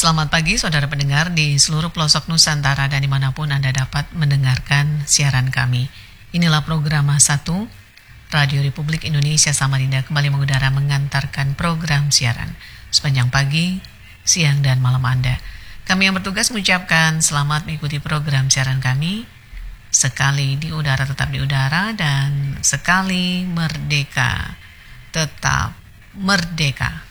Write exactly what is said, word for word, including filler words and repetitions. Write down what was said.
Selamat pagi saudara pendengar di seluruh pelosok Nusantara dan dimanapun Anda dapat mendengarkan siaran kami. Inilah program satu Radio Republik Indonesia Samarinda kembali mengudara mengantarkan program siaran sepanjang pagi, siang dan malam Anda. Kami yang bertugas mengucapkan selamat mengikuti program siaran kami. Sekali di udara tetap di udara dan sekali merdeka tetap merdeka.